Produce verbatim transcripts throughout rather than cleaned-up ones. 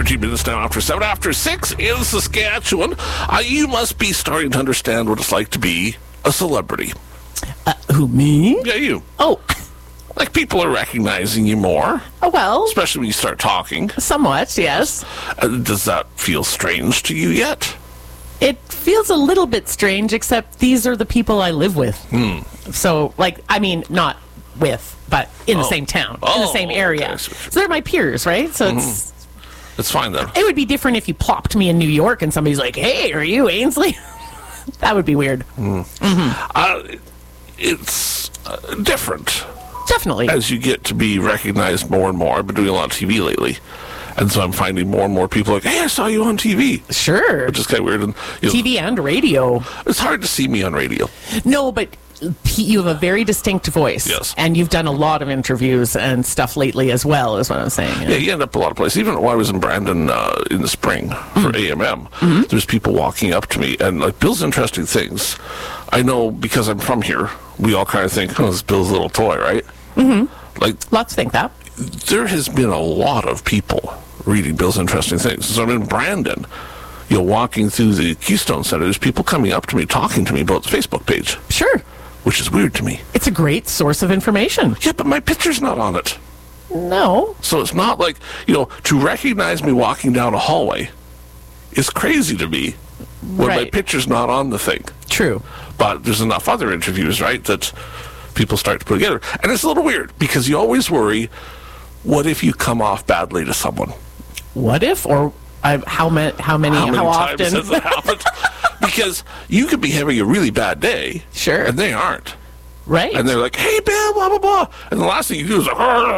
thirteen minutes now after seven. After six in Saskatchewan, uh, you must be starting to understand what it's like to be a celebrity. Uh, who, me? Yeah, you. Oh, Like, people are recognizing you more, oh well, especially when you start talking. somewhat, yes. Uh, does that feel strange to you yet? It feels a little bit strange, except these are the people I live with. Hmm. So, like, I mean, not with, but in the Oh. same town, in Oh, the same area. okay, I see what you- So they're my peers, right? So it's It's fine, then. it would be different if you plopped me in New York and somebody's like, "Hey, are you Ainsley?" That would be weird. Uh, it's uh, different Definitely. as you get to be recognized more and more. I've been doing a lot of T V lately, and so I'm finding more and more people like, "Hey, I saw you on T V," Sure. which is kind of weird. And you know, T V and radio. it's hard to see me on radio. No, but P- you have a very distinct voice. Yes. And you've done a lot of interviews and stuff lately as well, is what I'm saying. Yeah, you end up a lot of places. Even when I was in Brandon uh, in the spring for A M M, there's people walking up to me, and like Bill's interesting things. I know because I'm from here. We all kind of think, "Oh, it's Bill's little toy," right? Mm-hmm. Like, Lots think that. there has been a lot of people reading Bill's interesting things. So I'm in Brandon, you know, walking through the Keystone Center. There's people coming up to me, talking to me about the Facebook page, Sure. which is weird to me. It's a great source of information. Yeah, but my picture's not on it. No. So it's not like, you know, to recognize me walking down a hallway is crazy to me when my Right. picture's not on the thing. True. But there's enough other interviews, right, that people start to put together. And it's a little weird because you always worry, what if you come off badly to someone? What if? Or uh, how, ma- how many? How How, many often? times has it happened? Because you could be having a really bad day. Sure. And they aren't. Right. And they're like, "Hey, Bill, blah, blah, blah." And the last thing you do is like,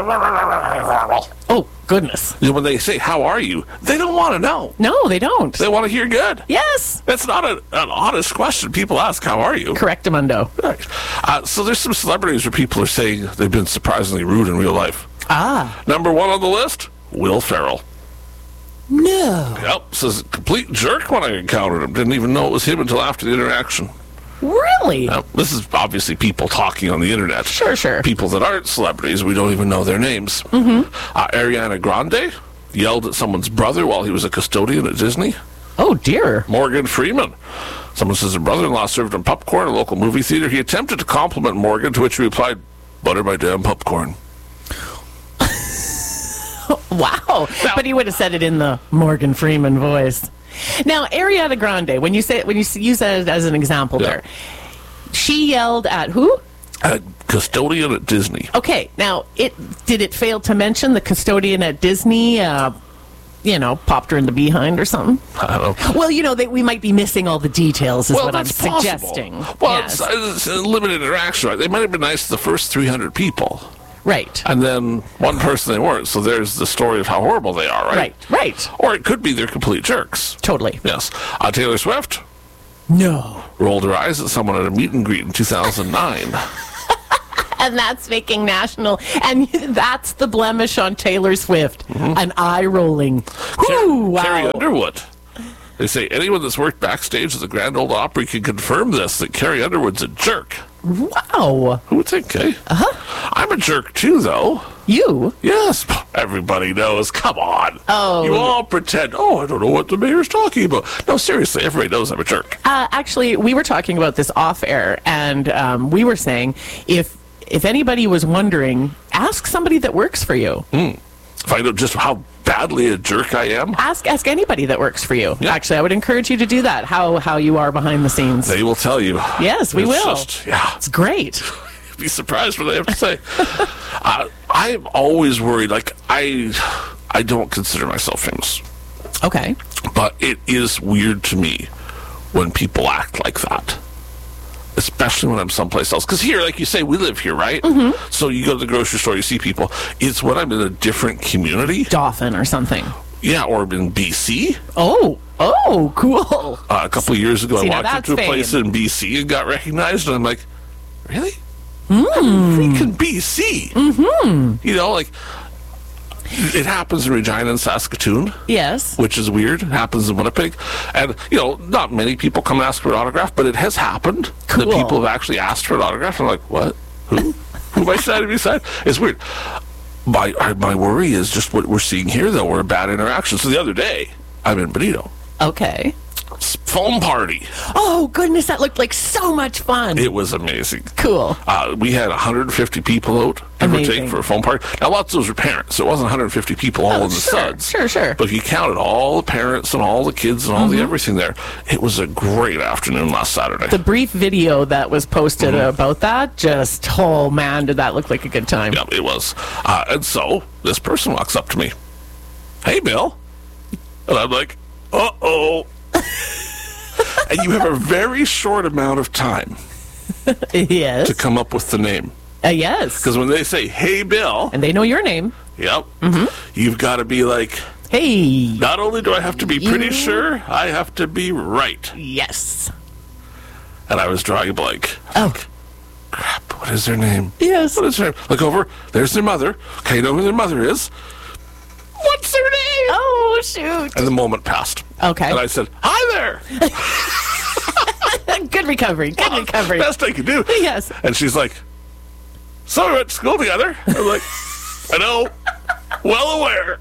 oh, goodness. you know, when they say, "How are you?" they don't want to know. No, they don't. They want to hear good. Yes. That's not a, an honest question. People ask, "How are you?" Correctamundo. Right. Uh, so there's some celebrities where people are saying they've been surprisingly rude in real life. Ah. Number one on the list, Will Ferrell. No. Yep, says complete jerk when I encountered him. Didn't even know it was him until after the interaction. Really? Now, this is obviously people talking on the internet. Sure, sure. People that aren't celebrities, we don't even know their names. Mm-hmm. Uh, Ariana Grande yelled at someone's brother while he was a custodian at Disney. Oh, dear. Morgan Freeman. Someone says her brother-in-law served him popcorn at a local movie theater. He attempted to compliment Morgan, to which he replied, "Butter my damn popcorn." Wow. Now- But he would have said it in the Morgan Freeman voice. Now, Ariana Grande, when you say when you s- use that as an example Yeah. there, she yelled at who? A custodian at Disney. Okay. Now, it did it fail to mention the custodian at Disney? Uh, you know, popped her in the behind or something. I don't know. Well, you know, they, we might be missing all the details, is Well, what I'm that's possible. suggesting. Well, Yes. it's, it's a limited interaction, right? They might have been nice to the first three hundred people, Right. and then one person they weren't. So there's the story of how horrible they are, right? Right. Right. Or it could be they're complete jerks. Totally. Yes. Uh, Taylor Swift No. rolled her eyes at someone at a meet and greet in two thousand nine. And that's making national. And that's the blemish on Taylor Swift. An eye rolling. Whew, wow. Carrie Underwood. They say anyone that's worked backstage at the Grand Ole Opry can confirm this, that Carrie Underwood's a jerk. Wow. Who would think, eh? Uh-huh. I'm a jerk too, though. You? Yes, everybody knows. Come on. Oh. You all pretend, oh, I don't know what the mayor's talking about. No, seriously, everybody knows I'm a jerk. Uh, actually, we were talking about this off air, and um, we were saying if if anybody was wondering, ask somebody that works for you. Find out just how badly a jerk I am. Ask ask anybody that works for you. Yeah. Actually, I would encourage you to do that. How how you are behind the scenes. They will tell you. Yes, we It's will. Just, yeah. It's great. Be surprised what they have to say. uh, I'm always worried. Like I, I don't consider myself famous, Okay. but it is weird to me when people act like that, especially when I'm someplace else. Because here, like you say, we live here, right? Mm-hmm. So you go to the grocery store, you see people. It's when I'm in a different community, Dauphin or something. yeah, or in B C. Oh, oh, cool. Uh, a couple of years ago, See, I now walked that's into a place fame. in B C and got recognized, and I'm like, really? Hmm. I'm freaking B C. Mm-hmm. You know, like, it happens in Regina and Saskatoon, Yes. which is weird. It happens in Winnipeg. And, you know, not many people come and ask for an autograph, but it has happened Cool. that people have actually asked for an autograph. I'm like, what? Who? Who am I standing beside? It's weird. my I- my worry is just what we're seeing here, though. We're a bad interaction. So the other day, I'm in Benito. Okay. Foam party. Oh, goodness, that looked like so much fun. It was amazing. Cool. Uh, we had one hundred fifty people out, give or Amazing. take, for a foam party. Now, lots of those were parents, so it wasn't one hundred fifty people all Oh, in the sure, suds. sure, sure. But if you counted all the parents and all the kids and all Mm-hmm. the everything there, it was a great afternoon last Saturday. The brief video that was posted about that, just, oh, man, did that look like a good time. Yeah, it was. Uh, and so this person walks up to me. Hey, Bill. And I'm like, uh-oh. And you have a very short amount of time Yes. to come up with the name. Uh, yes. Because when they say, hey, Bill, And they know your name. yep, you've got to be like, Hey. not only do I have to be pretty You- sure, I have to be right. Yes. And I was drawing a blank. Oh. Crap, what is their name? Yes. What is their name? Look over, there's their mother. Okay, I know who their mother is. What's their name? Oh, shoot. And the moment passed. Okay. And I said, hi there. Good recovery. Good recovery. Best I could do. Yes. And she's like, so we went to school together. I'm like, I know. Well aware.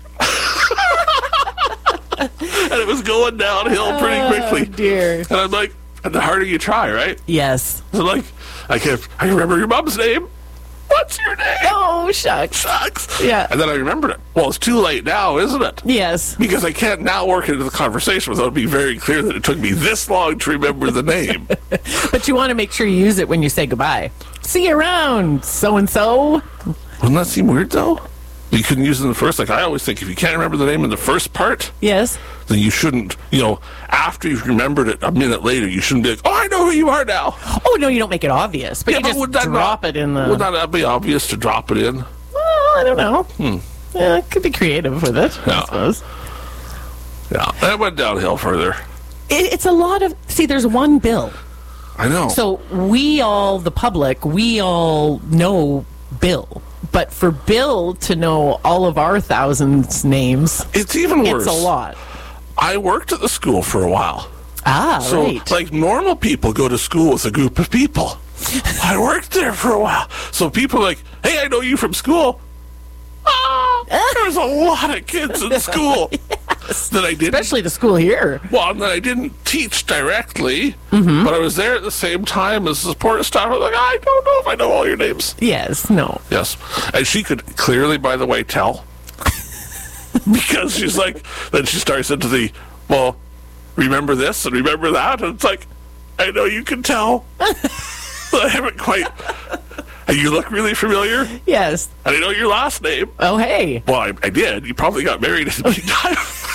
And it was going downhill pretty quickly. Oh, dear. And I'm like, and the harder you try, right? Yes. I'm like, I can't, I remember your mom's name. What's your name? Oh, shucks. Sucks. Yeah. And then I remembered it. Well, it's too late now, isn't it? Yes. Because I can't now work into the conversation without it being very clear that it took me this long to remember the name. But you want to make sure you use it when you say goodbye. See you around, so-and-so. Wouldn't that seem weird, though? You couldn't use it in the first. Like, I always think if you can't remember the name in the first part, Yes. then you shouldn't, you know, after you've remembered it a minute later, you shouldn't be like, oh, I know who you are now. Oh, no, you don't make it obvious. But Yeah, you but just would that drop not- it in the... Would not that be obvious to drop it in? Well, I don't know. Hmm. Yeah, it could be creative with it, Yeah. I suppose. Yeah, that went downhill further. It, it's a lot of... See, there's one Bill. I know. So we all, the public, we all know Bill. But for Bill to know all of our thousands names, it's even worse. it's a lot. I worked at the school for a while. Ah, So, right. like, normal people go to school with a group of people. I worked there for a while. So people are like, hey, I know you from school. Ah, there's a lot of kids in school that I didn't. Especially the school here. Well, that I didn't teach directly, Mm-hmm. but I was there at the same time as the support staff. I was like, I don't know if I know all your names. Yes, no. Yes. And she could clearly, by the way, tell. Because she's like, then she starts into the, well, remember this and remember that? And it's like, I know you can tell. But I haven't quite. And you look really familiar. Yes. And I know your last name. Oh, hey. Well, I, I did. You probably got married in the meantime.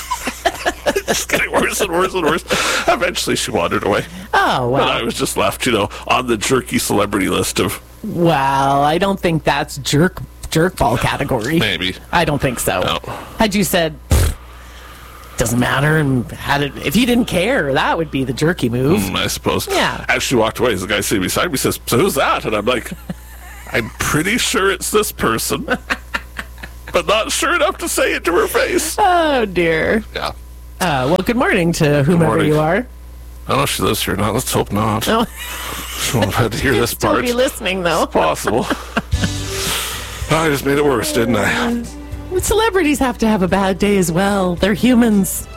It's getting worse and worse and worse. Eventually, she wandered away. Oh, And I well. was just left, you know, on the jerky celebrity list of Well, I don't think that's jerk jerk ball category. maybe. I don't think so. No. Had you said, "Pfft, doesn't matter, and had it, if you didn't care, that would be the jerky move. Mm, I suppose. Yeah. As she walked away, the guy sitting beside me says, so who's that? And I'm like, I'm pretty sure it's this person, but not sure enough to say it to her face. Oh, dear. Yeah. Uh, well, good morning to whomever morning. you are. I don't know if she lives here or not. Let's hope not. Oh, She won't have had to hear this still part. be listening, though. Possible. I just made it worse, didn't I? Celebrities have to have a bad day as well. They're humans.